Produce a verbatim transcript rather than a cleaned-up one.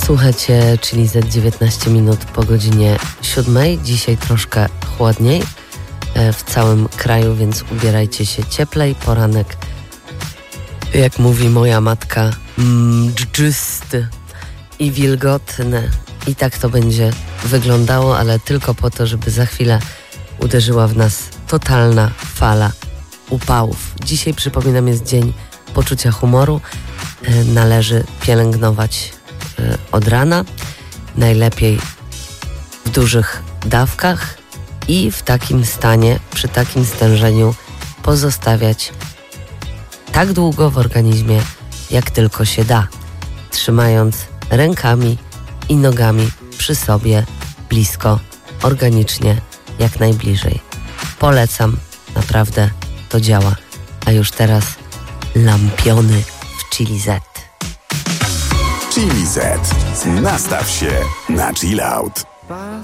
Słuchajcie, czyli za dziewiętnaście minut po godzinie siódmej. Dzisiaj troszkę chłodniej w całym kraju, więc ubierajcie się cieplej. Poranek, jak mówi moja matka, mdżysty i wilgotny. I tak to będzie wyglądało, ale tylko po to, żeby za chwilę uderzyła w nas totalna fala upałów. Dzisiaj, przypominam, jest dzień poczucia humoru. Należy pielęgnować od rana, najlepiej w dużych dawkach i w takim stanie, przy takim stężeniu pozostawiać tak długo w organizmie, jak tylko się da, trzymając rękami i nogami przy sobie, blisko, organicznie, jak najbliżej. Polecam, naprawdę to działa. A już teraz lampiony w Chili Z. Chili Z. Nastaw się na chill out.